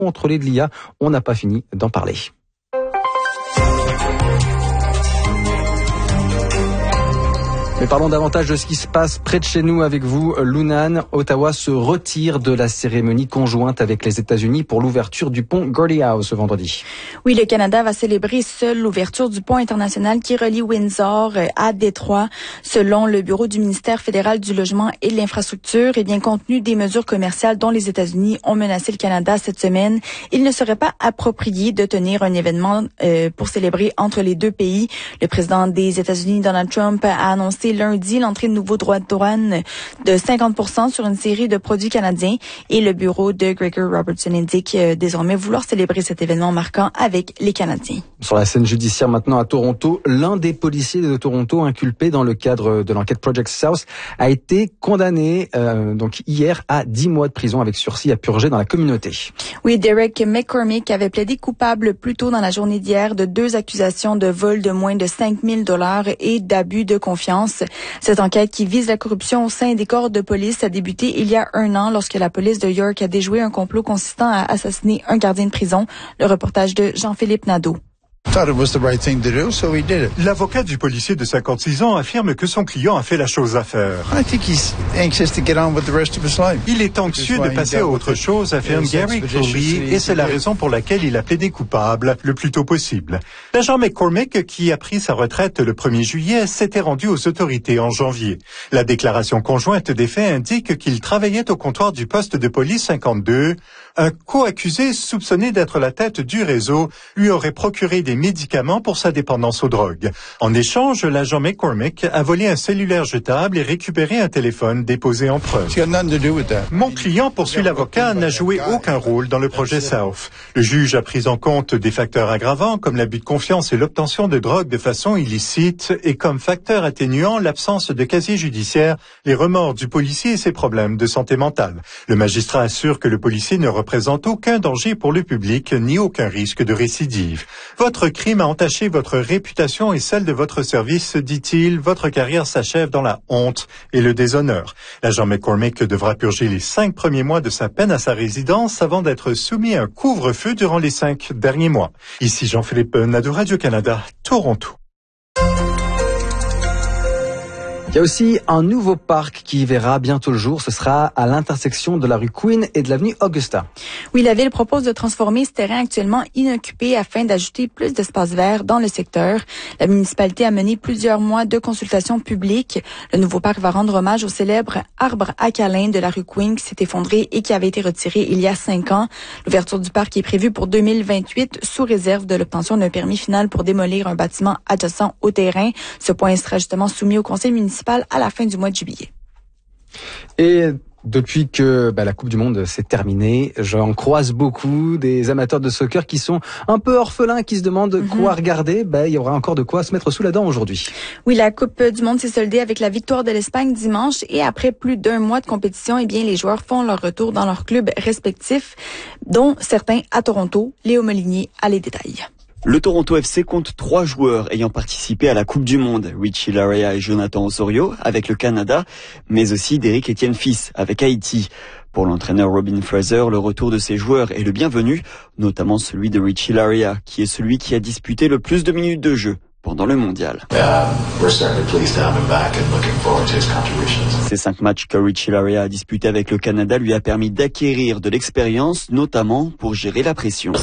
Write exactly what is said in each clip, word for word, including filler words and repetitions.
contrôlée de l'I A. On n'a pas fini d'en parler. Mais parlons davantage de ce qui se passe près de chez nous avec vous, Lunane. Ottawa se retire de la cérémonie conjointe avec les États-Unis pour l'ouverture du pont Gordie Howe ce vendredi. Oui, le Canada va célébrer seul l'ouverture du pont international qui relie Windsor à Détroit. Selon le bureau du ministère fédéral du logement et de l'infrastructure, et bien compte tenu des mesures commerciales dont les États-Unis ont menacé le Canada cette semaine, il ne serait pas approprié de tenir un événement euh, pour célébrer entre les deux pays. Le président des États-Unis, Donald Trump, a annoncé lundi l'entrée de nouveaux droits de douane de cinquante pour cent sur une série de produits canadiens et le bureau de Gregor Robertson indique euh, désormais vouloir célébrer cet événement marquant avec les Canadiens. Sur la scène judiciaire maintenant à Toronto, l'un des policiers de Toronto inculpé dans le cadre de l'enquête Project South a été condamné euh, donc hier à dix mois de prison avec sursis à purger dans la communauté. Oui, Derek McCormick avait plaidé coupable plus tôt dans la journée d'hier de deux accusations de vol de moins de cinq mille dollars et d'abus de confiance. Cette enquête qui vise la corruption au sein des corps de police a débuté il y a un an lorsque la police de York a déjoué un complot consistant à assassiner un gardien de prison. Le reportage de Jean-Philippe Nadeau. L'avocat du policier de cinquante-six ans affirme que son client a fait la chose à faire. Il est anxieux de passer à autre chose, affirme Gary Crowley, et c'est la raison pour laquelle il a plaidé coupable le plus tôt possible. L'agent McCormick, qui a pris sa retraite le premier juillet, s'était rendu aux autorités en janvier. La déclaration conjointe des faits indique qu'il travaillait au comptoir du poste de police cinquante-deux. Un co-accusé soupçonné d'être la tête du réseau lui aurait procuré des médicaments pour sa dépendance aux drogues. En échange, l'agent McCormick a volé un cellulaire jetable et récupéré un téléphone déposé en preuve. Mon client, poursuit l'avocat, n'a joué aucun rôle dans le projet South. Le juge a pris en compte des facteurs aggravants comme l'abus de confiance et l'obtention de drogue de façon illicite et comme facteur atténuant l'absence de casier judiciaire, les remords du policier et ses problèmes de santé mentale. Le magistrat assure que le policier ne représente aucun danger pour le public ni aucun risque de récidive. Votre crime a entaché votre réputation et celle de votre service, dit-il. Votre carrière s'achève dans la honte et le déshonneur. L'agent McCormick devra purger les cinq premiers mois de sa peine à sa résidence avant d'être soumis à un couvre-feu durant les cinq derniers mois. Ici Jean-Philippe Nadeau, Radio-Canada, Toronto. Il y a aussi un nouveau parc qui verra bientôt le jour. Ce sera à l'intersection de la rue Queen et de l'avenue Augusta. Oui, la ville propose de transformer ce terrain actuellement inoccupé afin d'ajouter plus d'espace vert dans le secteur. La municipalité a mené plusieurs mois de consultations publiques. Le nouveau parc va rendre hommage au célèbre arbre à câlin de la rue Queen qui s'est effondré et qui avait été retiré il y a cinq ans. L'ouverture du parc est prévue pour deux mille vingt-huit sous réserve de l'obtention d'un permis final pour démolir un bâtiment adjacent au terrain. Ce point sera justement soumis au conseil municipal à la fin du mois de juillet. Et depuis que bah, la Coupe du Monde s'est terminée, j'en croise beaucoup des amateurs de soccer qui sont un peu orphelins, qui se demandent mm-hmm. quoi regarder. Bah, il y aura encore de quoi se mettre sous la dent aujourd'hui. Oui, la Coupe du Monde s'est soldée avec la victoire de l'Espagne dimanche et après plus d'un mois de compétition, eh bien, les joueurs font leur retour dans leurs clubs respectifs, dont certains à Toronto. Léo Molinier a les détails. Le Toronto F C compte trois joueurs ayant participé à la Coupe du Monde. Richie Laryea et Jonathan Osorio avec le Canada, mais aussi Derrick Etienne Fils avec Haïti. Pour l'entraîneur Robin Fraser, le retour de ces joueurs est le bienvenu, notamment celui de Richie Laryea, qui est celui qui a disputé le plus de minutes de jeu pendant le mondial. Ces cinq matchs que Richie Laryea a disputés avec le Canada lui a permis d'acquérir de l'expérience, notamment pour gérer la pression.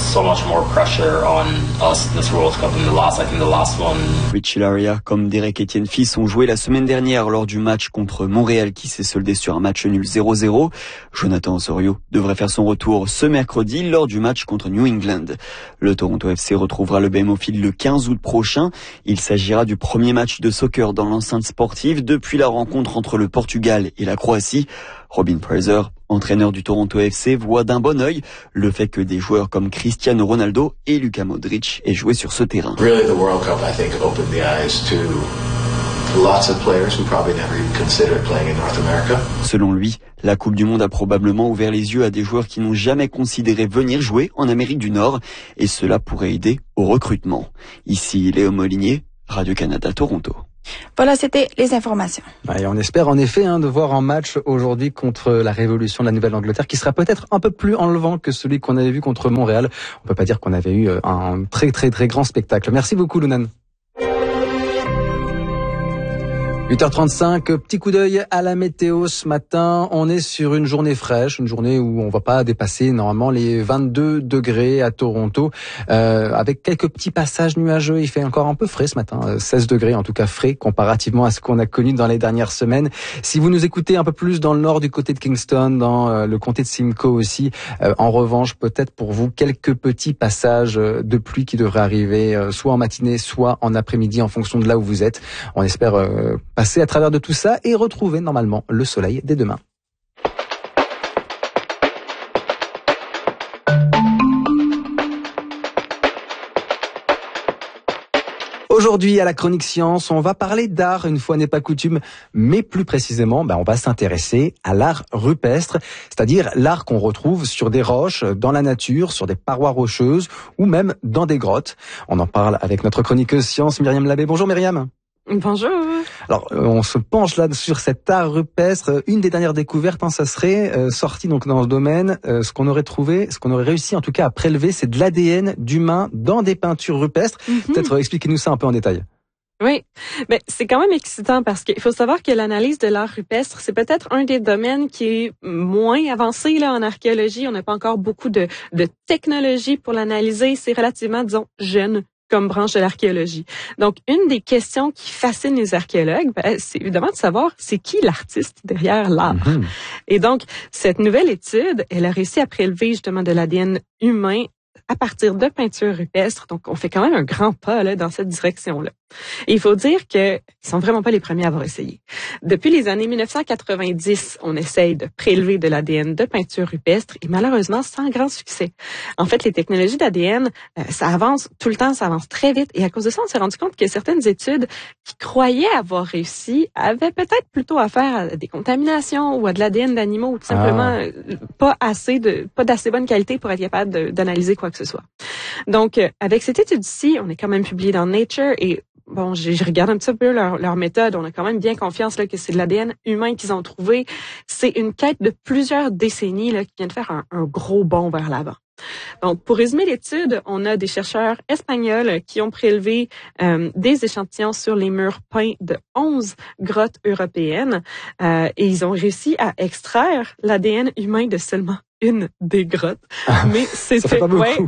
Richie Laryea, comme Derrick Etienne Fils, ont joué la semaine dernière lors du match contre Montréal qui s'est soldé sur un match nul zéro zéro. Jonathan Osorio devrait faire son retour ce mercredi lors du match contre New England. Le Toronto F C retrouvera le B M O Field le quinze août prochain. Il s'agira du premier match de soccer dans l'enceinte sportive depuis la rencontre entre le Portugal et la Croatie. Robin Fraser, entraîneur du Toronto F C, voit d'un bon œil le fait que des joueurs comme Cristiano Ronaldo et Luka Modric aient joué sur ce terrain. Really, the World Cup, I think, opened the eyes to lots of players who probably never even considered playing in North America. Selon lui, la Coupe du Monde a probablement ouvert les yeux à des joueurs qui n'ont jamais considéré venir jouer en Amérique du Nord et cela pourrait aider au recrutement. Ici Léo Molinier, Radio-Canada Toronto. Voilà, c'était les informations. Et on espère en effet hein, de voir un match aujourd'hui contre la Révolution de la Nouvelle-Angleterre qui sera peut-être un peu plus enlevant que celui qu'on avait vu contre Montréal. On peut pas dire qu'on avait eu un très très très grand spectacle. Merci beaucoup Lounan. huit heures trente-cinq, petit coup d'œil à la météo ce matin. On est sur une journée fraîche, une journée où on va pas dépasser normalement les vingt-deux degrés à Toronto, euh, avec quelques petits passages nuageux. Il fait encore un peu frais ce matin, seize degrés en tout cas frais comparativement à ce qu'on a connu dans les dernières semaines. Si vous nous écoutez un peu plus dans le nord du côté de Kingston, dans euh, le comté de Simcoe aussi, euh, en revanche peut-être pour vous quelques petits passages de pluie qui devraient arriver euh, soit en matinée, soit en après-midi en fonction de là où vous êtes. On espère euh, passer à travers de tout ça et retrouver normalement le soleil dès demain. Aujourd'hui, à la Chronique Science, on va parler d'art, une fois n'est pas coutume, mais plus précisément, ben, on va s'intéresser à l'art rupestre, c'est-à-dire l'art qu'on retrouve sur des roches, dans la nature, sur des parois rocheuses ou même dans des grottes. On en parle avec notre chroniqueuse science, Myriam Labbé. Bonjour Myriam. Bonjour. Alors, on se penche là sur cet art rupestre. Une des dernières découvertes, hein, ça serait euh, sorti donc dans ce domaine. Euh, ce qu'on aurait trouvé, ce qu'on aurait réussi en tout cas à prélever, c'est de l'A D N d'humain dans des peintures rupestres. Mm-hmm. Peut-être euh, expliquez-nous ça un peu en détail. Oui, mais c'est quand même excitant parce qu'il faut savoir que l'analyse de l'art rupestre, c'est peut-être un des domaines qui est moins avancé là en archéologie. On n'a pas encore beaucoup de, de technologie pour l'analyser. C'est relativement, disons, jeune comme branche de l'archéologie. Donc, une des questions qui fascine les archéologues, ben, c'est évidemment de savoir c'est qui l'artiste derrière l'art. Mm-hmm. Et donc, cette nouvelle étude, elle a réussi à prélever justement de l'A D N humain à partir de peintures rupestres. Donc, on fait quand même un grand pas là dans cette direction-là. Et il faut dire qu'ils sont vraiment pas les premiers à avoir essayé. Depuis les années mille neuf cent quatre-vingt-dix, on essaye de prélever de l'A D N de peintures rupestres et malheureusement sans grand succès. En fait, les technologies d'A D N, euh, ça avance tout le temps, ça avance très vite et à cause de ça, on s'est rendu compte que certaines études qui croyaient avoir réussi avaient peut-être plutôt affaire à des contaminations ou à de l'A D N d'animaux ou tout simplement ah. pas assez de, pas d'assez bonne qualité pour être capable de, d'analyser quoi que ce soit. Donc, euh, avec cette étude-ci, on est quand même publié dans Nature et bon, j'ai, je regarde un petit peu leur, leur méthode. On a quand même bien confiance là que c'est de l'A D N humain qu'ils ont trouvé. C'est une quête de plusieurs décennies là qui vient de faire un, un gros bond vers l'avant. Donc, pour résumer l'étude, on a des chercheurs espagnols qui ont prélevé euh, des échantillons sur les murs peints de onze grottes européennes euh, et ils ont réussi à extraire l'A D N humain de seulement une des grottes. Mais c'est ça fait pas beaucoup. Ouais.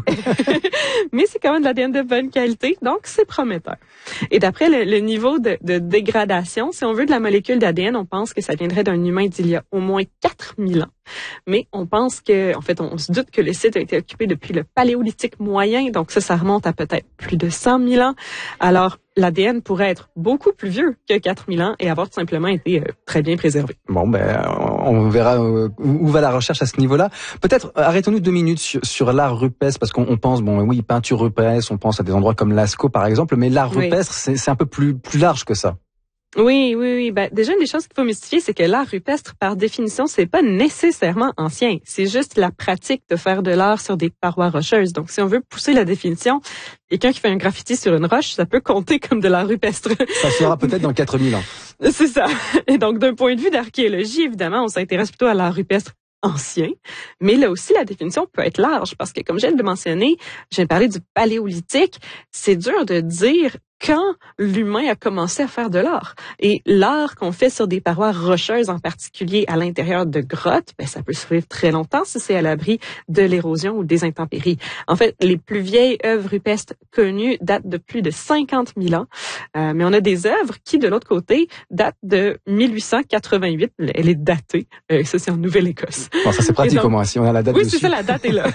Mais c'est quand même de l'A D N de bonne qualité, donc c'est prometteur. Et d'après le, le niveau de, de dégradation, si on veut, de la molécule d'A D N, on pense que ça viendrait d'un humain d'il y a au moins quatre mille ans. Mais on pense que, en fait, on se doute que le site a été occupé depuis le Paléolithique moyen, donc ça, ça remonte à peut-être plus de cent mille ans. Alors, l'A D N pourrait être beaucoup plus vieux que quatre mille ans et avoir tout simplement été euh, très bien préservé. Bon, ben, on verra euh, où va la recherche à ce niveau-là. Peut-être arrêtons-nous deux minutes sur, sur l'art rupestre parce qu'on on pense, bon, oui, peinture rupestre, on pense à des endroits comme Lascaux par exemple, mais l'art oui. rupestre, c'est, c'est un peu plus plus large que ça. Oui, oui, oui. Ben, déjà, une des choses qu'il faut mystifier, c'est que l'art rupestre, par définition, c'est pas nécessairement ancien. C'est juste la pratique de faire de l'art sur des parois rocheuses. Donc, si on veut pousser la définition, quelqu'un qui fait un graffiti sur une roche, ça peut compter comme de l'art rupestre. Ça sera peut-être dans quatre mille ans. C'est ça. Et donc, d'un point de vue d'archéologie, évidemment, on s'intéresse plutôt à l'art rupestre ancien, mais là aussi la définition peut être large parce que comme je viens de le mentionner, je viens de parler du Paléolithique, c'est dur de dire quand l'humain a commencé à faire de l'art. Et l'art qu'on fait sur des parois rocheuses, en particulier à l'intérieur de grottes, ben, ça peut survivre très longtemps si c'est à l'abri de l'érosion ou des intempéries. En fait, les plus vieilles œuvres rupestres connues datent de plus de cinquante mille ans. Euh, mais on a des œuvres qui, de l'autre côté, datent de mille huit cent quatre-vingt-huit. Elle est datée. Euh, ça, c'est en Nouvelle-Écosse. Bon, ça, c'est pratique donc, au moins, si on a la date oui, dessus. Oui, c'est ça, la date est là.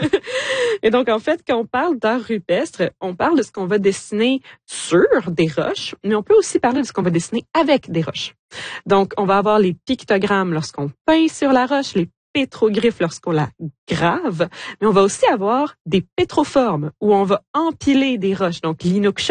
Et donc, en fait, quand on parle d'art rupestre, on parle de ce qu'on va dessiner sur des roches, mais on peut aussi parler de ce qu'on va dessiner avec des roches. Donc, on va avoir les pictogrammes lorsqu'on peint sur la roche, les pétroglyphes lorsqu'on la grave, mais on va aussi avoir des pétroformes où on va empiler des roches, donc l'inukshuk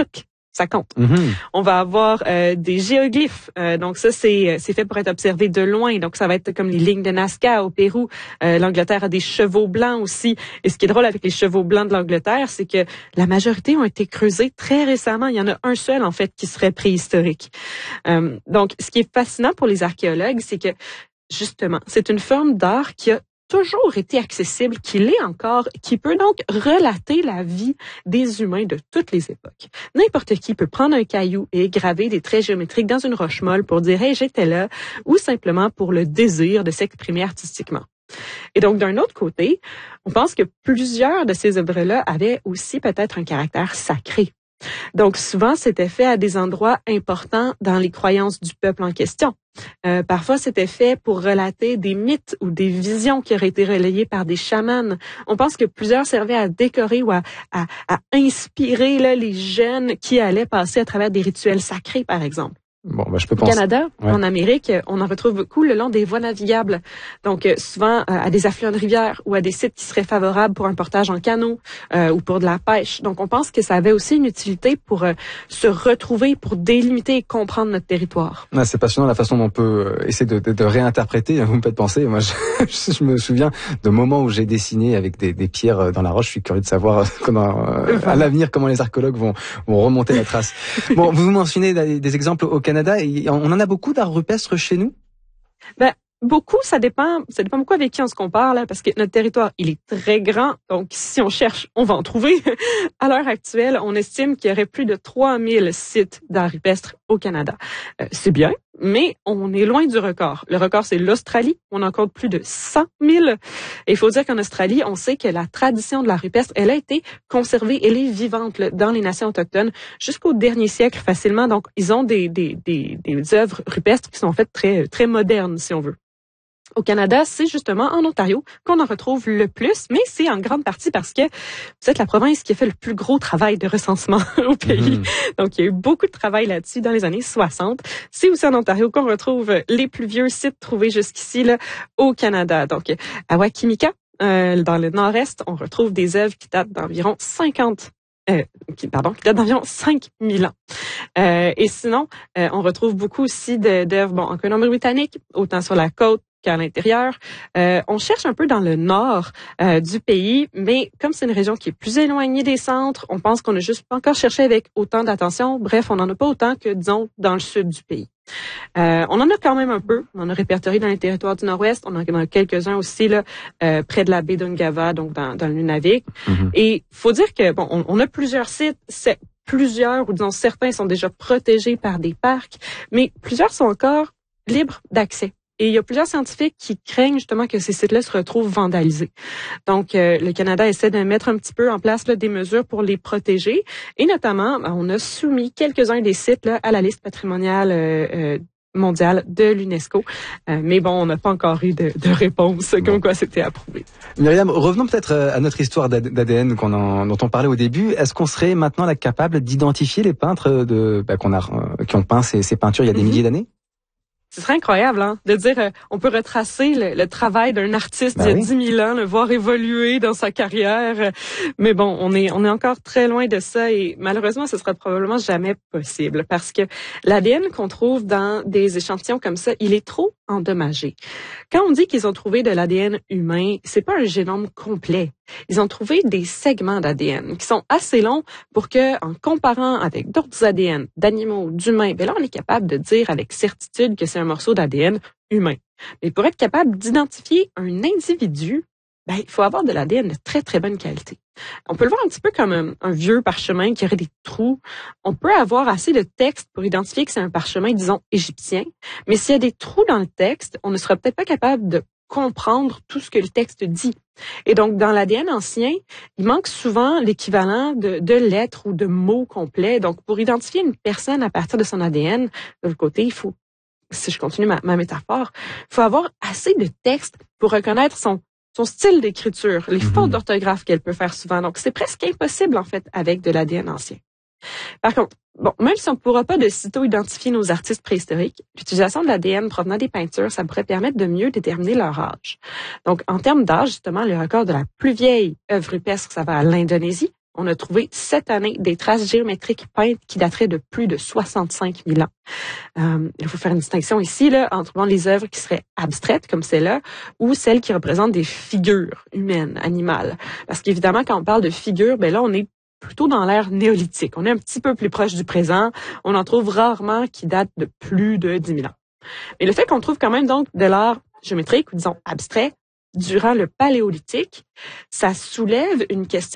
Ça compte. Mm-hmm. On va avoir euh, des géoglyphes. Euh, donc ça, c'est c'est fait pour être observé de loin. Donc ça va être comme les lignes de Nazca au Pérou. Euh, L'Angleterre a des chevaux blancs aussi. Et ce qui est drôle avec les chevaux blancs de l'Angleterre, c'est que la majorité ont été creusés très récemment. Il y en a un seul, en fait, qui serait préhistorique. Euh, donc, ce qui est fascinant pour les archéologues, c'est que, justement, c'est une forme d'art qui a toujours été accessible, qui l'est encore, qui peut donc relater la vie des humains de toutes les époques. N'importe qui peut prendre un caillou et graver des traits géométriques dans une roche molle pour dire « Hey, j'étais là » ou simplement pour le désir de s'exprimer artistiquement. Et donc, d'un autre côté, on pense que plusieurs de ces œuvres-là avaient aussi peut-être un caractère sacré. Donc, souvent, c'était fait à des endroits importants dans les croyances du peuple en question. Euh, parfois, c'était fait pour relater des mythes ou des visions qui auraient été relayées par des chamans. On pense que plusieurs servaient à décorer ou à, à, à inspirer là, les jeunes qui allaient passer à travers des rituels sacrés, par exemple. Bon, bah, je peux Au penser. Canada, Ouais. en Amérique, on en retrouve beaucoup le long des voies navigables. Donc, euh, souvent euh, à des affluents de rivières ou à des sites qui seraient favorables pour un portage en canot euh, ou pour de la pêche. Donc, on pense que ça avait aussi une utilité pour euh, se retrouver, pour délimiter et comprendre notre territoire. Ah, c'est passionnant la façon dont on peut euh, essayer de, de, de réinterpréter. Vous me faites penser. Moi, je, je me souviens de moments où j'ai dessiné avec des, des pierres dans la roche. Je suis curieux de savoir comment, euh, à l'avenir, comment les archéologues vont, vont remonter la trace. Bon, vous mentionnez des, des exemples au Canada. Et on en a beaucoup d'art rupestre chez nous? Ben, beaucoup, ça dépend, ça dépend beaucoup avec qui on se compare, là, parce que notre territoire, il est très grand. Donc, si on cherche, on va en trouver. À l'heure actuelle, on estime qu'il y aurait plus de trois mille sites d'art rupestre au Canada. Euh, c'est bien, mais on est loin du record. Le record, c'est l'Australie. On en compte plus de cent mille. Et il faut dire qu'en Australie, on sait que la tradition de l'art rupestre, elle a été conservée, elle est vivante là, dans les nations autochtones jusqu'au dernier siècle facilement. Donc, ils ont des, des, des, des œuvres rupestres qui sont faites très, très modernes, si on veut. Au Canada, c'est justement en Ontario qu'on en retrouve le plus, mais c'est en grande partie parce que vous êtes la province qui a fait le plus gros travail de recensement au pays. Mmh. Donc, il y a eu beaucoup de travail là-dessus dans les années soixante. C'est aussi en Ontario qu'on retrouve les plus vieux sites trouvés jusqu'ici là, au Canada. Donc, à Wakimika, euh, dans le nord-est, on retrouve des œuvres qui datent d'environ cinquante Euh, qui, pardon, qui date d'environ cinq mille ans. Euh, et sinon, euh, on retrouve beaucoup aussi d'œuvres bon, en Colombie-Britannique, autant sur la côte qu'à l'intérieur. Euh, on cherche un peu dans le nord euh, du pays, mais comme c'est une région qui est plus éloignée des centres, on pense qu'on n'a juste pas encore cherché avec autant d'attention. Bref, on n'en a pas autant que, disons, dans le sud du pays. Euh, on en a quand même un peu. On en a répertorié dans les territoires du Nord-Ouest. On en a quelques-uns aussi là, euh, près de la baie d'Ungava, donc dans, dans le Nunavik. Mm-hmm. Et faut dire que bon, on, on a plusieurs sites. C'est, plusieurs, ou disons certains, sont déjà protégés par des parcs, mais plusieurs sont encore libres d'accès. Et il y a plusieurs scientifiques qui craignent justement que ces sites-là se retrouvent vandalisés. Donc, euh, le Canada essaie de mettre un petit peu en place là, des mesures pour les protéger. Et notamment, on a soumis quelques-uns des sites là, à la liste patrimoniale euh, euh, mondiale de l'UNESCO. Euh, mais bon, on n'a pas encore eu de, de réponse bon. Comme quoi c'était approuvé. Myriam, revenons peut-être à notre histoire d'A D N qu'on en, dont on parlait au début. Est-ce qu'on serait maintenant là, capable d'identifier les peintres de, bah, qu'on a, euh, qui ont peint ces, ces peintures il y a des mm-hmm. milliers d'années? Ce serait incroyable, hein, de dire euh, on peut retracer le, le travail d'un artiste ben d'il y a oui. dix mille ans, le voir évoluer dans sa carrière. Mais bon, on est on est encore très loin de ça et malheureusement, ce sera probablement jamais possible parce que l'A D N qu'on trouve dans des échantillons comme ça, il est trop endommagé. Quand on dit qu'ils ont trouvé de l'A D N humain, c'est pas un génome complet. Ils ont trouvé des segments d'A D N qui sont assez longs pour que, en comparant avec d'autres A D N, d'animaux, d'humains, ben là, on est capable de dire avec certitude que c'est un morceau d'A D N humain. Mais pour être capable d'identifier un individu, ben, il faut avoir de l'A D N de très, très bonne qualité. On peut le voir un petit peu comme un, un vieux parchemin qui aurait des trous. On peut avoir assez de texte pour identifier que c'est un parchemin, disons, égyptien. Mais s'il y a des trous dans le texte, on ne sera peut-être pas capable de comprendre tout ce que le texte dit. Et donc, dans l'A D N ancien, il manque souvent l'équivalent de, de lettres ou de mots complets. Donc, pour identifier une personne à partir de son A D N, de l'autre côté, il faut, si je continue ma, ma métaphore, il faut avoir assez de texte pour reconnaître son, son style d'écriture, les mm-hmm. fautes d'orthographe qu'elle peut faire souvent. Donc, c'est presque impossible, en fait, avec de l'A D N ancien. Par contre, bon, même si on ne pourra pas de sitôt identifier nos artistes préhistoriques, l'utilisation de l'A D N provenant des peintures, ça pourrait permettre de mieux déterminer leur âge. Donc, en termes d'âge, justement, le record de la plus vieille œuvre rupestre, ça va à l'Indonésie. on a trouvé cette année des traces géométriques peintes qui dateraient de plus de soixante-cinq mille ans. Euh, il faut faire une distinction ici là entre bon, les œuvres qui seraient abstraites comme celle-là ou celles qui représentent des figures humaines, animales. Parce qu'évidemment, quand on parle de figures, ben là, on est plutôt dans l'ère néolithique. On est un petit peu plus proche du présent. On en trouve rarement qui datent de plus de dix mille ans. Mais le fait qu'on trouve quand même donc de l'art géométrique ou disons abstrait durant le Paléolithique, ça soulève une question